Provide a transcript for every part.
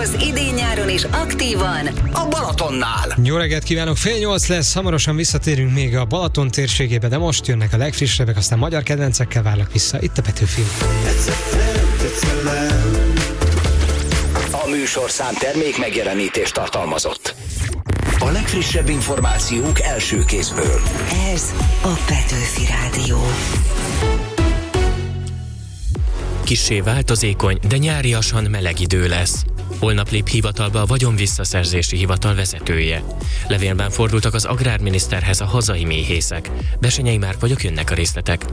Szórakozz idén-nyáron is aktívan a Balatonnál. Jó reggelt kívánok, 7:30 lesz, hamarosan visszatérünk még a Balaton térségébe, de most jönnek a legfrissebbek, aztán magyar kedvencekkel várlak vissza, itt a Petőfi. A műsorszám termék megjelenítést tartalmazott. A legfrissebb információk első kézből. Ez a Petőfi Rádió. Kissé változékony, de nyáriasan meleg idő lesz. Holnap lép hivatalba a vagyonvisszaszerzési hivatal vezetője. Levélben fordultak az agrárminiszterhez a hazai méhészek. Besenyei Márk vagyok, jönnek a részletek.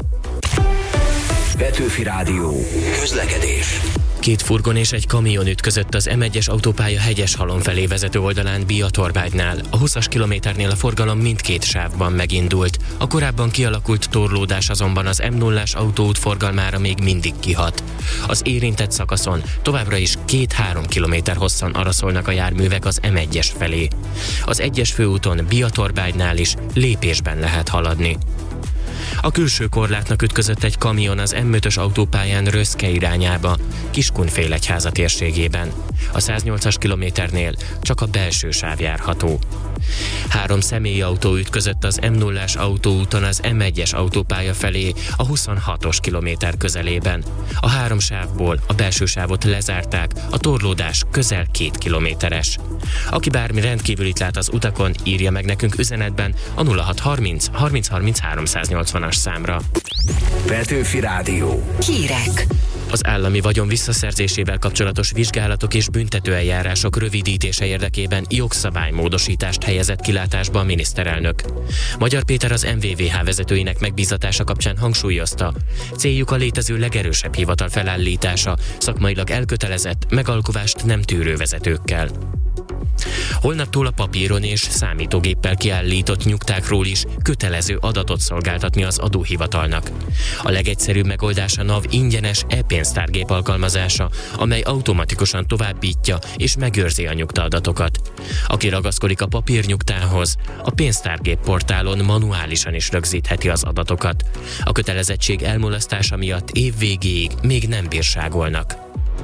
Petőfi Rádió. Közlekedés. 2 furgon és egy kamion ütközött az M1-es autópálya Hegyeshalom felé vezető oldalán Biatorbágynál. A 20-as kilométernél a forgalom mindkét sávban megindult. A korábban kialakult torlódás azonban az M0-ás autóút forgalmára még mindig kihat. Az érintett szakaszon továbbra is 2-3 kilométer hosszan araszolnak a járművek az M1-es felé. Az 1-es főúton Biatorbágynál is lépésben lehet haladni. A külső korlátnak ütközött egy kamion az M5-ös autópályán Röszke irányába, Kiskunfélegyháza térségében. A 108-as kilométernél csak a belső sáv járható. 3 személyautó ütközött az M0-ás autóúton az M1-es autópálya felé a 26-os kilométer közelében. A 3 sávból a belső sávot lezárták, a torlódás közel 2 kilométeres. Aki bármi rendkívülit lát az utakon, írja meg nekünk üzenetben a 0630 30 30 380-as számra. Petőfi Rádió. Hírek. Az állami vagyon visszaszerzésével kapcsolatos vizsgálatok és büntetőeljárások rövidítése érdekében jogszabálymódosítást helyezett kilátásba a miniszterelnök. Magyar Péter az MVVH vezetőinek megbízatása kapcsán hangsúlyozta, céljuk a létező legerősebb hivatal felállítása, szakmailag elkötelezett, megalkuvást nem tűrő vezetőkkel. Holnaptól a papíron és számítógéppel kiállított nyugtákról is kötelező adatot szolgáltatni az adóhivatalnak. A legegyszerűbb megoldás a NAV ingyenes e-pénztárgép alkalmazása, amely automatikusan továbbítja és megőrzi a nyugtaadatokat. Aki ragaszkodik a papírnyugtához, a pénztárgép portálon manuálisan is rögzítheti az adatokat. A kötelezettség elmulasztása miatt év végéig még nem bírságolnak.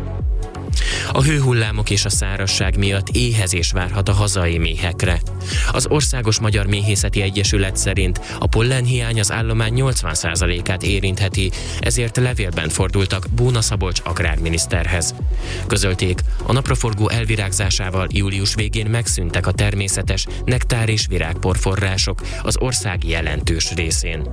A hőhullámok és a szárazság miatt éhezés várhat a hazai méhekre. Az Országos Magyar Méhészeti Egyesület szerint a pollenhiány az állomány 80%-át érintheti, ezért levélben fordultak Bóna Szabolcs agrárminiszterhez. Közölték, a napraforgó elvirágzásával július végén megszűntek a természetes nektár és virágporforrások az ország jelentős részén.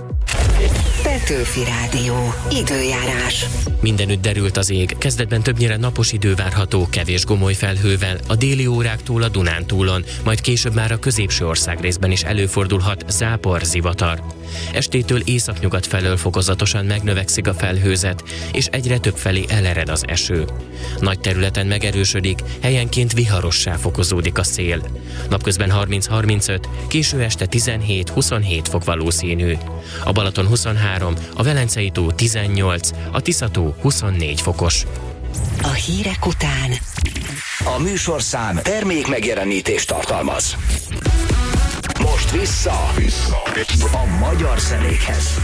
Petőfi Rádió. Időjárás. Mindenütt derült az ég, kezdetben többnyire napos idő várható, kevés gomoly felhővel, a déli óráktól a Dunántúlon, majd később már a középső országrészben is előfordulhat zápor, zivatar. Estétől északnyugat felől fokozatosan megnövekszik a felhőzet, és egyre több felé elered az eső. Nagy területen megerősödik, helyenként viharossá fokozódik a szél. Napközben 30-35, késő este 17-27 fok valószínű. A Balaton 23, a Velencei tó 18, a Tisza-tó 24 fokos. A hírek után A műsorszám termék megjelenítést tartalmaz. Most vissza a magyar zenékhez.